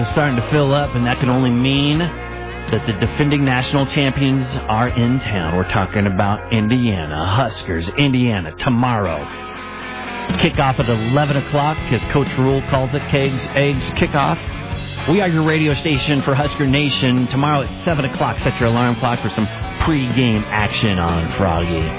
starting to fill up, and that can only mean that the defending national champions are in town. We're talking about Indiana, Huskers, Indiana, tomorrow. Kickoff at 11 o'clock, as Coach Rule calls it, Kegs, Eggs, kickoff. We are your radio station for Husker Nation. Tomorrow at 7 o'clock, set your alarm clock for some pre-game action on Froggy.